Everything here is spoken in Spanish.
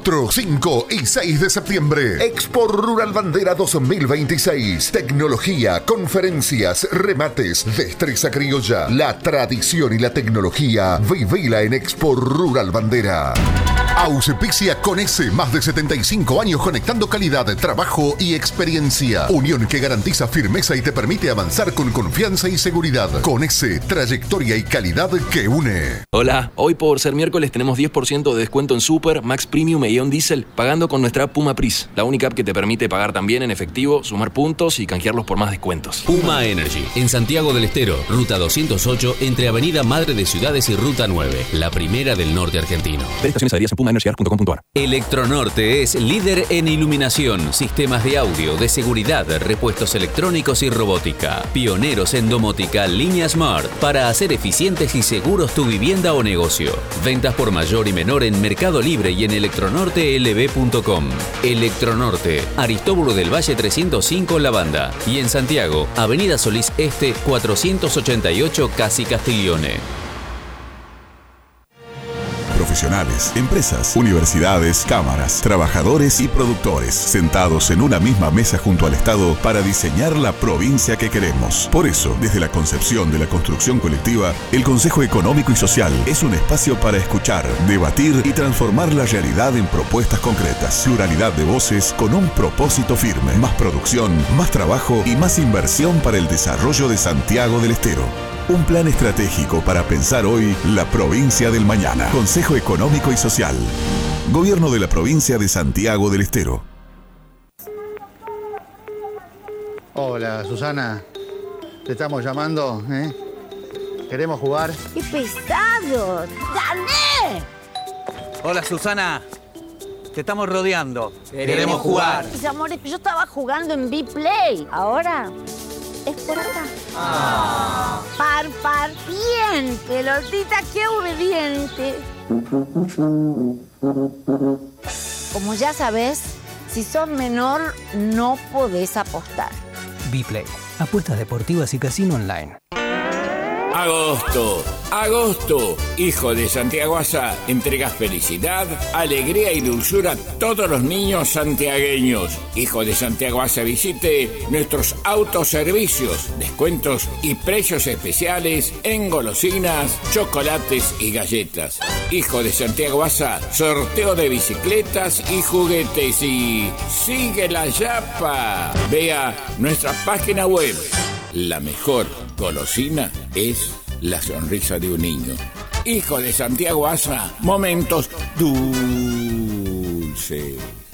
4, 5 y 6 de septiembre. Expo Rural Bandera 2026. Tecnología, conferencias, remates, destreza criolla. La tradición y la tecnología. Vivila en Expo Rural Bandera. Auspicia con S, más de 75 años conectando calidad, trabajo y experiencia. Unión que garantiza firmeza y te permite avanzar con confianza y seguridad. Con S, trayectoria y calidad que une. Hola, hoy por ser miércoles tenemos 10% de descuento en Super, Max Premium e Ion Diesel pagando con nuestra app Puma Pris, la única app que te permite pagar también en efectivo, sumar puntos y canjearlos por más descuentos. Puma Energy, en Santiago del Estero, Ruta 208, entre Avenida Madre de Ciudades y Ruta 9, la primera del norte argentino. Ver estaciones adheridas en pumaenergy.com.ar. Electronorte es líder en iluminación, sistemas de audio, de seguridad, repuestos electrónicos y robótica. Pioneros en domótica, línea Smart, para hacer eficientes y seguros tu vivienda o negocio. Ventas por mayor y menor en Mercado Libre y en electronortelb.com. Electronorte, Aristóbulo del Valle 305 La Banda. Y en Santiago, Avenida Solís Este 488 Casi Castiglione. Profesionales, empresas, universidades, cámaras, trabajadores y productores, sentados en una misma mesa junto al Estado para diseñar la provincia que queremos. Por eso, desde la concepción de la construcción colectiva, el Consejo Económico y Social es un espacio para escuchar, debatir y transformar la realidad en propuestas concretas. Pluralidad de voces con un propósito firme. Más producción, más trabajo y más inversión para el desarrollo de Santiago del Estero. Un plan estratégico para pensar hoy la provincia del mañana. Consejo Económico y Social. Gobierno de la provincia de Santiago del Estero. Hola, Susana. Te estamos llamando, ¿eh? ¿Queremos jugar? ¡Qué pesado! ¡Gané! Hola, Susana. Te estamos rodeando. Queremos jugar. Mis amores, yo estaba jugando en B-Play. Ahora es por acá. Par, bien, pelotita, qué obediente. Como ya sabes, si sos menor, no podés apostar. B-Play, apuestas deportivas y casino online. Agosto, hijo de Santiago Asa, entregas felicidad, alegría y dulzura a todos los niños santiagueños. Hijo de Santiago Asa, visite nuestros autoservicios, descuentos y precios especiales en golosinas, chocolates y galletas. Hijo de Santiago Asa, sorteo de bicicletas y juguetes y sigue la yapa. Vea nuestra página web. La mejor golosina es la sonrisa de un niño. Hijo de Santiago Asa, momentos dulces.